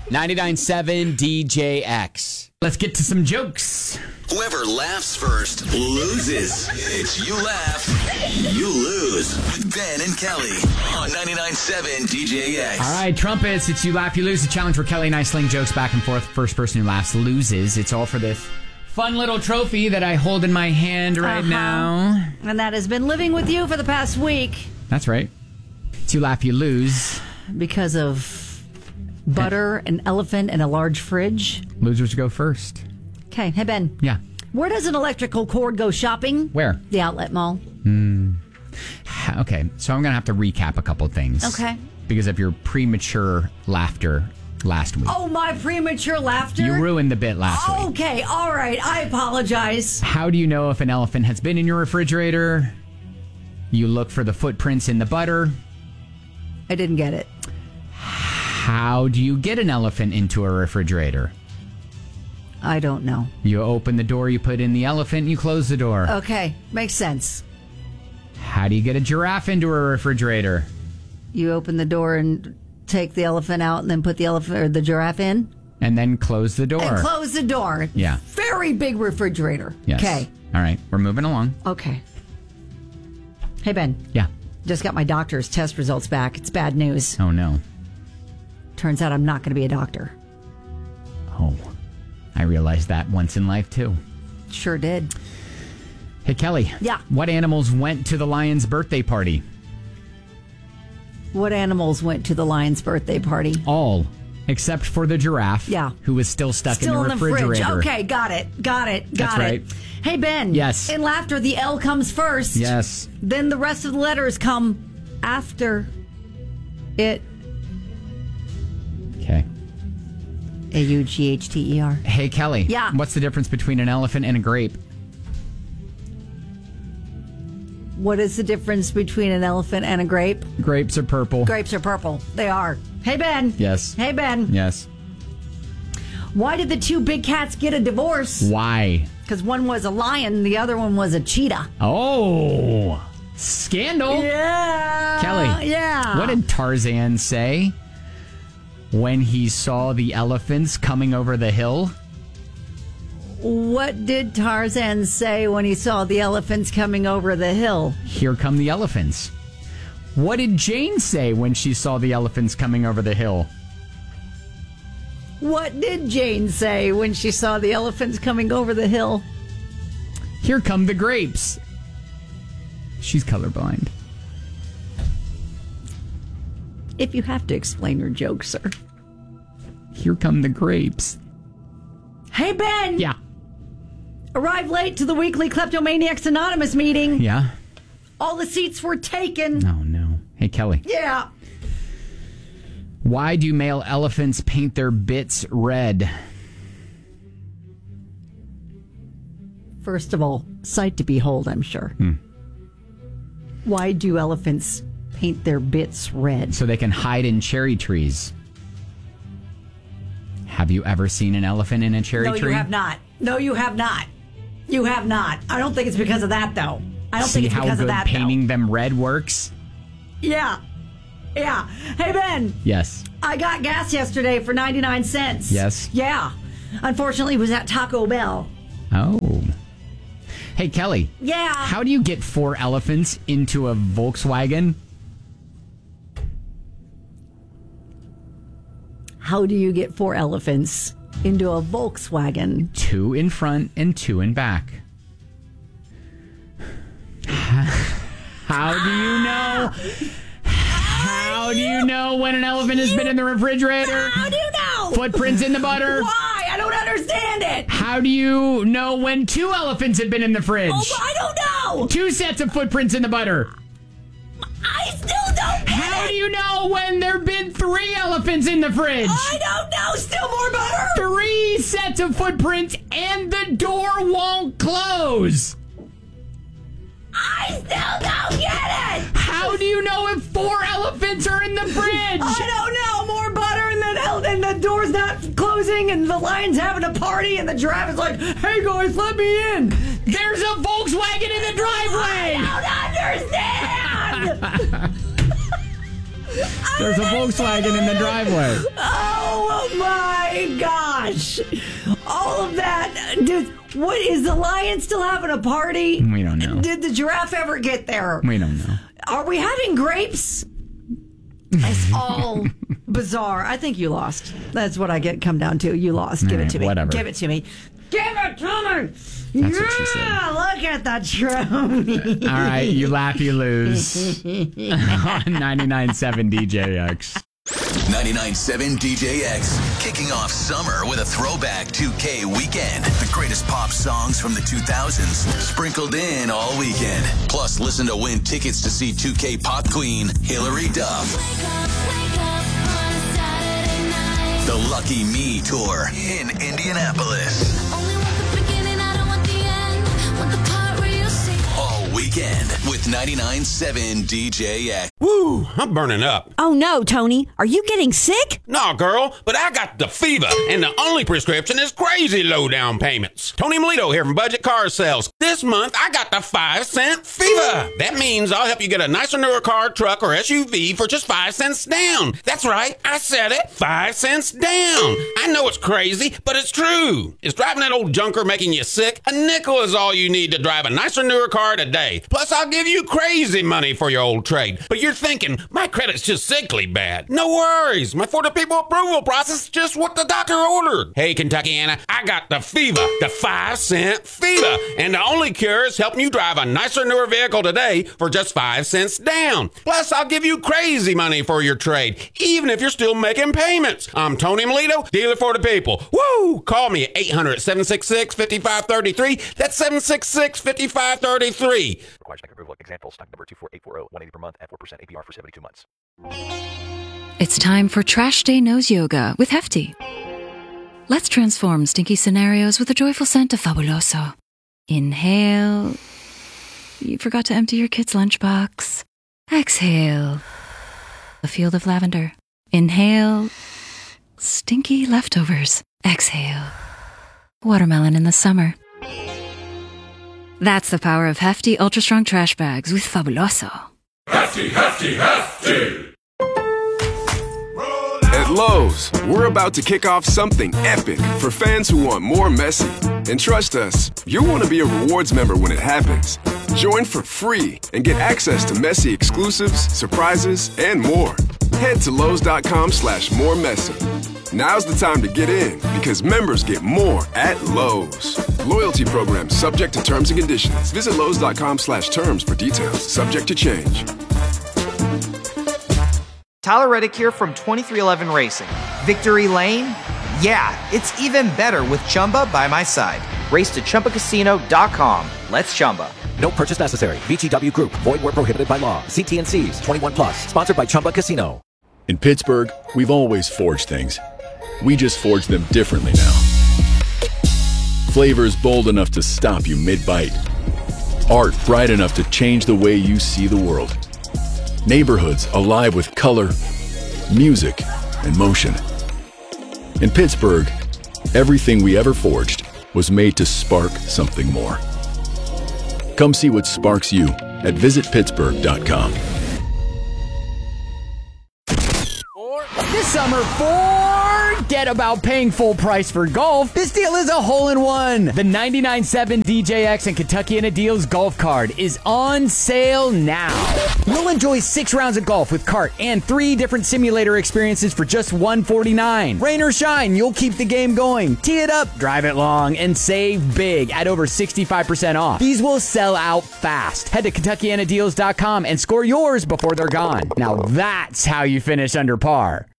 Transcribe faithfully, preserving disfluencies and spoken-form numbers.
ninety-nine point seven D J X. Let's get to some jokes. Whoever laughs first loses. It's You Laugh, You Lose with Ben and Kelly on ninety-nine point seven D J X. All right, trumpets, it's You Laugh, You Lose. The challenge where Kelly and I sling jokes back and forth. First person who laughs loses. It's all for this fun little trophy that I hold in my hand right uh-huh. now. And that has been living with you for the past week. That's right. It's You Laugh, You Lose. Because of butter, an elephant, and a large fridge. Losers go first. Okay. Hey, Ben. Yeah. Where does an electrical cord go shopping? Where? The outlet mall. Mm. Okay. So I'm going to have to recap a couple things. Okay. Because of your premature laughter last week. Oh, my premature laughter? You ruined the bit last week. Okay. All right. I apologize. How do you know if an elephant has been in your refrigerator? You look for the footprints in the butter. I didn't get it. How do you get an elephant into a refrigerator? I don't know. You open the door, you put in the elephant, you close the door. Okay, makes sense. How do you get a giraffe into a refrigerator? You open the door and take the elephant out and then put the elephant or the giraffe in? And then close the door. And close the door. Yeah. Very big refrigerator. Yes. Okay. All right, we're moving along. Okay. Hey, Ben. Yeah. Just got my doctor's test results back. It's bad news. Oh, no. Turns out I'm not going to be a doctor. Oh, I realized that once in life, too. Sure did. Hey, Kelly. Yeah. What animals went to the lion's birthday party? What animals went to the lion's birthday party? All, except for the giraffe. Yeah. Who was still stuck still in the in refrigerator. The fridge. Okay, got it. Got it. Got That's it. right. Hey, Ben. Yes. In laughter, the L comes first. Yes. Then the rest of the letters come after it. Okay. A U G H T E R. Hey, Kelly. Yeah. What's the difference between an elephant and a grape? What is the difference between an elephant and a grape? Grapes are purple. Grapes are purple. They are. Hey, Ben. Yes. Hey, Ben. Yes. Why did the two big cats get a divorce? Why? Because one was a lion, the other one was a cheetah. Oh, scandal. Yeah. Kelly. Yeah. What did Tarzan say when he saw the elephants coming over the hill? What did Tarzan say when he saw the elephants coming over the hill? Here come the elephants. What did Jane say when she saw the elephants coming over the hill? What did Jane say when she saw the elephants coming over the hill? Here come the grapes. She's colorblind. If you have to explain your joke, sir. Here come the grapes. Hey, Ben! Yeah. Arrived late to the weekly Kleptomaniacs Anonymous meeting. Yeah. All the seats were taken. Oh, no. Hey, Kelly. Yeah. Why do male elephants paint their bits red? First of all, sight to behold, I'm sure. Hmm. Why do elephants paint their bits red? So they can hide in cherry trees. Have you ever seen an elephant in a cherry no, tree? No, you have not. No, you have not. You have not. I don't think it's because of that, though. I don't See think it's how because good of that, painting though. them red works? Yeah. Yeah. Hey, Ben. Yes. I got gas yesterday for ninety-nine cents. Yes. Yeah. Unfortunately, it was at Taco Bell. Oh. Hey, Kelly. Yeah. How do you get four elephants into a Volkswagen? How do you get four elephants into a Volkswagen? Two in front and two in back. How do you know? How do you know when an elephant has been in the refrigerator? How do you know? Footprints in the butter? Why? I don't understand it. How do you know when two elephants have been in the fridge? Oh, I don't know. Two sets of footprints in the butter. I still don't get How it. do you know when there have been three elephants in the fridge? I don't know. Still more butter. Three sets of footprints and the door won't close. I still don't get it. How do you know if four elephants are in the fridge? I don't know. More butter and then and the door's not closing and the lion's having a party and the giraffe is like, hey guys, let me in. There's a Volkswagen in the driveway. I don't understand. There's a Volkswagen in the driveway. Oh Oh my gosh! All of that. Did, what is the lion still having a party? We don't know. Did the giraffe ever get there? We don't know. Are we having grapes? It's all bizarre. I think you lost. That's what I get come down to. You lost. Give All it to right, me. whatever. Give it to me. Give it to me. That's yeah, what she said. Look at the trophy. All right, you laugh, you lose. On ninety-nine point seven D J X. ninety-nine point seven D J X, kicking off summer with a throwback two K weekend. The greatest pop songs from the two thousands, sprinkled in all weekend. Plus, listen to win tickets to see two K pop queen Hilary Duff. Wake up, wake up on a Saturday night. The Lucky Me Tour in Indianapolis. Only want the beginning, I don't want the end. Want the part where you sing. All weekend with ninety-nine point seven D J X. Woo, I'm burning up. Oh no, Tony. Are you getting sick? No, girl, but I got the fever, and the only prescription is crazy low down payments. Tony Melito here from Budget Car Sales. This month, I got the five cent fever. That means I'll help you get a nicer, newer car, truck, or S U V for just five cents down. That's right, I said it, five cents down. I know it's crazy, but it's true. Is driving that old junker making you sick? A nickel is all you need to drive a nicer, newer car today. Plus, I'll give you crazy money for your old trade. But you're thinking, my credit's just sickly bad. No worries. My For the People approval process is just what the doctor ordered. Hey, Kentuckiana, I got the fever, the five cent fever. And the only cure is helping you drive a nicer, newer vehicle today for just five cents down. Plus, I'll give you crazy money for your trade, even if you're still making payments. I'm Tony Melito, dealer for the people. Woo! Call me at eight hundred, seven six six, five five three three. That's seven six six, five five three three. Requires bank approval. Example, stock number two four eight four zero, one eighty per month at four percent A P R for seventy-two months. It's time for Trash Day Nose Yoga with Hefty. Let's transform stinky scenarios with a joyful scent of Fabuloso. Inhale. You forgot to empty your kid's lunchbox. Exhale. A field of lavender. Inhale. Stinky leftovers. Exhale. Watermelon in the summer. That's the power of Hefty Ultra Strong Trash Bags with Fabuloso. Hefty, hefty, hefty! At Lowe's, we're about to kick off something epic for fans who want more messy. And trust us, you'll want to be a rewards member when it happens. Join for free and get access to messy exclusives, surprises, and more. Head to Lowe's.com slash more messy. Now's the time to get in because members get more at Lowe's. Loyalty program subject to terms and conditions. Visit Lowe's.com slash terms for details. Subject to change. Tyler Reddick here from twenty-three eleven Racing. Victory Lane? Yeah, it's even better with Chumba by my side. Race to Chumba Casino dot com. Let's Chumba. No purchase necessary. V G W Group. Void where prohibited by law. See T and C's. twenty-one plus. Sponsored by Chumba Casino. In Pittsburgh, we've always forged things. We just forge them differently now. Flavors bold enough to stop you mid-bite. Art bright enough to change the way you see the world. Neighborhoods alive with color, music, and motion. In Pittsburgh, everything we ever forged was made to spark something more. Come see what sparks you at visit pittsburgh dot com. This summer, forget about paying full price for golf. This deal is a hole-in-one. The ninety-nine point seven D J X and Kentuckiana Deals golf card is on sale now. You'll enjoy six rounds of golf with cart and three different simulator experiences for just one hundred forty-nine dollars. Rain or shine, you'll keep the game going. Tee it up, drive it long, and save big at over sixty-five percent off. These will sell out fast. Head to Kentuckiana Deals dot com and score yours before they're gone. Now that's how you finish under par.